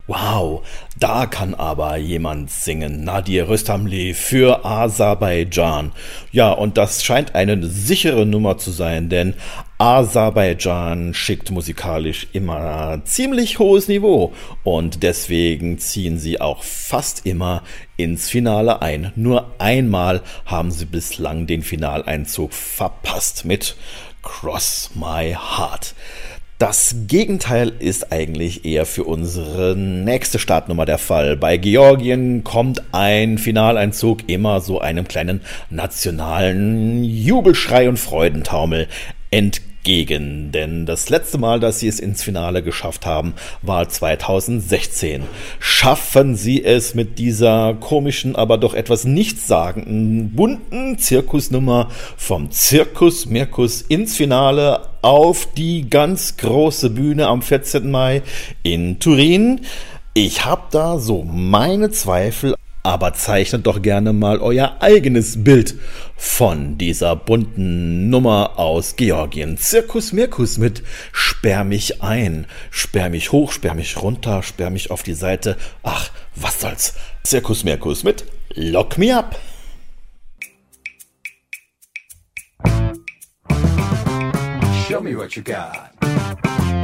Wow, da kann aber jemand singen. Nadir Röstamli für Aserbaidschan. Ja, und das scheint eine sichere Nummer zu sein, denn Aserbaidschan schickt musikalisch immer ziemlich hohes Niveau und deswegen ziehen sie auch fast immer ins Finale ein. Nur einmal haben sie bislang den Finaleinzug verpasst mit Cross My Heart. Das Gegenteil ist eigentlich eher für unsere nächste Startnummer der Fall. Bei Georgien kommt ein Finaleinzug immer so einem kleinen nationalen Jubelschrei und Freudentaumel entgegen. Denn das letzte Mal, dass sie es ins Finale geschafft haben, war 2016. Schaffen sie es mit dieser komischen, aber doch etwas nichtssagenden, bunten Zirkusnummer vom Circus Mircus ins Finale auf die ganz große Bühne am 14. Mai in Turin? Ich habe da so meine Zweifel, aber zeichnet doch gerne mal euer eigenes Bild von dieser bunten Nummer aus Georgien. Circus Mircus mit Sperr mich ein, sperr mich hoch, sperr mich runter, sperr mich auf die Seite. Ach, was soll's. Circus Mircus mit Lock Me Up. Show me what you got.